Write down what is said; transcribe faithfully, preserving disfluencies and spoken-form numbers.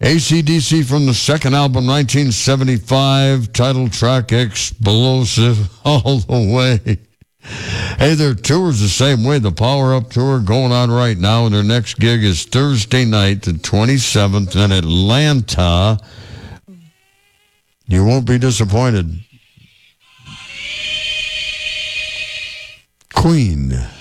A C D C from the second album, nineteen seventy-five, title track Explosive All the Way. Hey, their tour's the same way. The Power Up Tour going on right now, and their next gig is Thursday night, the twenty-seventh, in Atlanta. You won't be disappointed. Queen.